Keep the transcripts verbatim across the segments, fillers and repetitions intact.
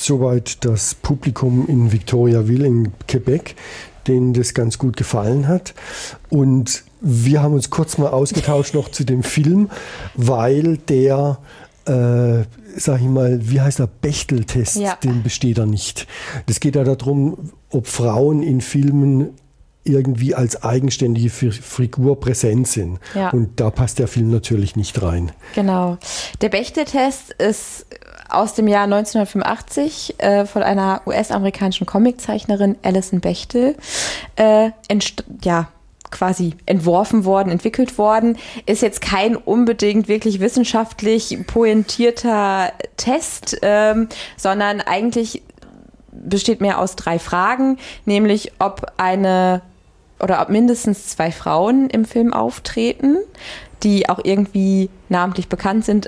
soweit das Publikum in Victoriaville in Quebec, denen das ganz gut gefallen hat. Und wir haben uns kurz mal ausgetauscht noch zu dem Film, weil der, äh, sag ich mal, wie heißt der, Bechtel-Test, ja. den besteht er nicht. Das geht ja darum, ob Frauen in Filmen irgendwie als eigenständige Figur präsent sind. Ja. Und da passt der Film natürlich nicht rein. Genau. Der Bechtel-Test ist aus dem Jahr neunzehnhundertfünfundachtzig äh, von einer U S-amerikanischen Comiczeichnerin Alison Bechtel äh, entst- ja, quasi entworfen worden, entwickelt worden. Ist jetzt kein unbedingt wirklich wissenschaftlich pointierter Test, ähm, sondern eigentlich besteht mehr aus drei Fragen, nämlich ob eine oder ob mindestens zwei Frauen im Film auftreten, die auch irgendwie namentlich bekannt sind,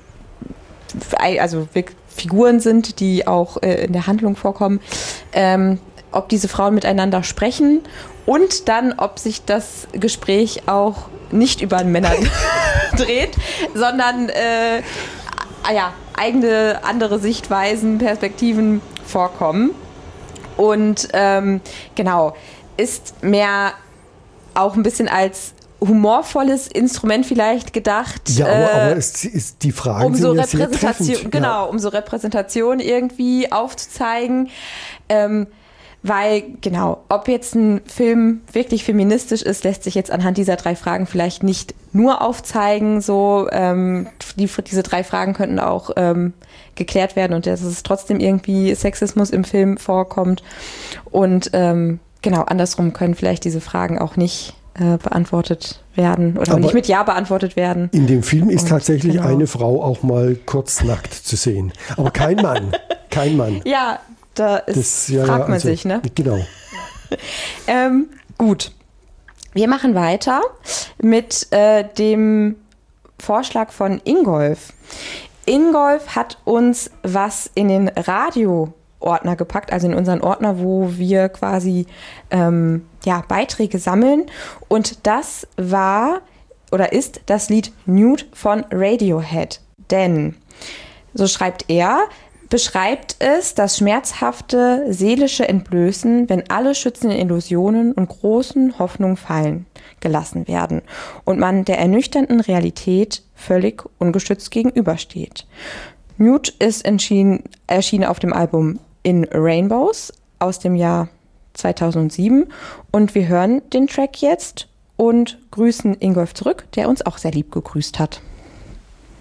also Figuren sind, die auch äh, in der Handlung vorkommen, ähm, ob diese Frauen miteinander sprechen und dann, ob sich das Gespräch auch nicht über Männer dreht, sondern äh, ah ja, eigene, andere Sichtweisen, Perspektiven vorkommen. Und ähm, genau, ist mehr auch ein bisschen als humorvolles Instrument vielleicht gedacht. Ja, aber, äh, aber es ist die Frage, um so ja Repräsentation, genau, ja. um so Repräsentation irgendwie aufzuzeigen. Ähm, weil, genau, ob jetzt ein Film wirklich feministisch ist, lässt sich jetzt anhand dieser drei Fragen vielleicht nicht nur aufzeigen. So, ähm, die, diese drei Fragen könnten auch ähm, geklärt werden und dass es trotzdem irgendwie Sexismus im Film vorkommt. Und ähm, genau, andersrum können vielleicht diese Fragen auch nicht äh, beantwortet werden oder aber nicht mit Ja beantwortet werden. In dem Film ist und, tatsächlich genau. eine Frau auch mal kurz nackt zu sehen. Aber kein Mann, kein Mann. Ja, da ist, das, ja, fragt man also, sich, ne? Genau. ähm, gut, wir machen weiter mit äh, dem Vorschlag von Ingolf. Ingolf hat uns was in den Radio-Ordner gepackt, also in unseren Ordner, wo wir quasi ähm, ja, Beiträge sammeln. Und das war oder ist das Lied Nude von Radiohead. Denn, so schreibt er, beschreibt es das schmerzhafte seelische Entblößen, wenn alle schützenden Illusionen und großen Hoffnungen fallen gelassen werden und man der ernüchternden Realität völlig ungeschützt gegenübersteht. Nude ist erschienen, erschienen auf dem Album In Rainbows aus dem Jahr zweitausendsieben und wir hören den Track jetzt und grüßen Ingolf zurück, der uns auch sehr lieb gegrüßt hat.